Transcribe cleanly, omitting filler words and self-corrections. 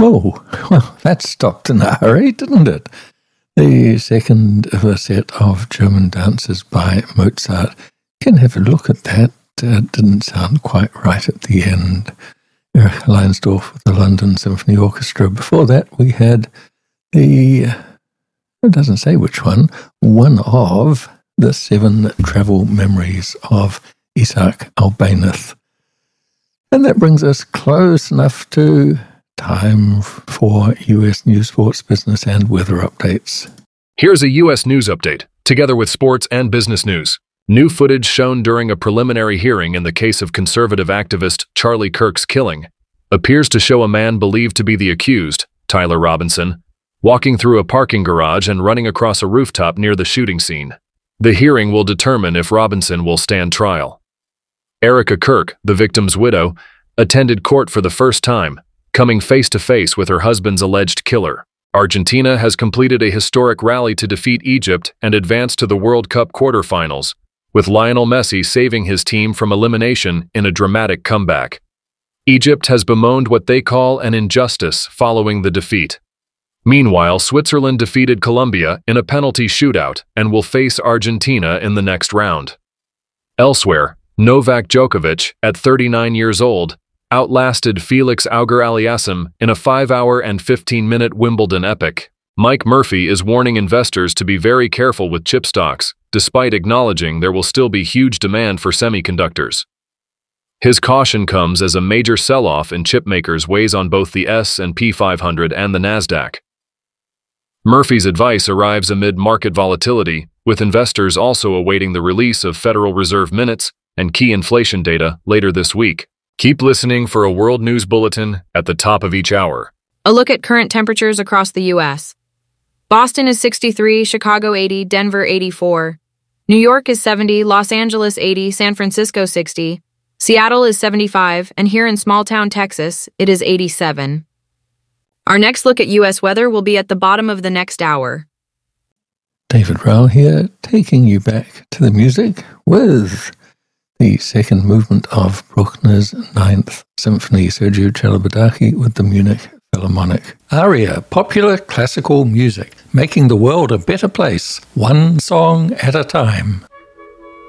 Whoa, well, that stopped in a hurry, didn't it? The second of a set of German dances by Mozart. Can have a look at that. Didn't sound quite right at the end. Erich Leinsdorf with the London Symphony Orchestra. Before that, we had it doesn't say which one of the 7 travel memories of Isaac Albéniz. And that brings us close enough to time for US news, sports, business, and weather updates. Here's a US news update, together with sports and business news. New footage shown during a preliminary hearing in the case of conservative activist Charlie Kirk's killing appears to show a man believed to be the accused, Tyler Robinson, walking through a parking garage and running across a rooftop near the shooting scene. The hearing will determine if Robinson will stand trial. Erica Kirk, the victim's widow, attended court for the first time, coming face-to-face with her husband's alleged killer. Argentina has completed a historic rally to defeat Egypt and advance to the World Cup quarterfinals, with Lionel Messi saving his team from elimination in a dramatic comeback. Egypt has bemoaned what they call an injustice following the defeat. Meanwhile, Switzerland defeated Colombia in a penalty shootout and will face Argentina in the next round. Elsewhere, Novak Djokovic, at 39 years old, outlasted Felix Auger-Aliassime in a 5-hour and 15-minute Wimbledon epic. Mike Murphy is warning investors to be very careful with chip stocks, despite acknowledging there will still be huge demand for semiconductors. His caution comes as a major sell-off in chip makers weighs on both the S&P 500 and the Nasdaq. Murphy's advice arrives amid market volatility, with investors also awaiting the release of Federal Reserve minutes and key inflation data later this week. Keep listening for a World News Bulletin at the top of each hour. A look at current temperatures across the U.S. Boston is 63, Chicago 80, Denver 84. New York is 70, Los Angeles 80, San Francisco 60. Seattle is 75, and here in small-town Texas, it is 87. Our next look at U.S. weather will be at the bottom of the next hour. David Rowell here, taking you back to the music with the second movement of Bruckner's Ninth Symphony, Sergio Celibidache with the Munich Philharmonic. Aria, popular classical music, making the world a better place, one song at a time.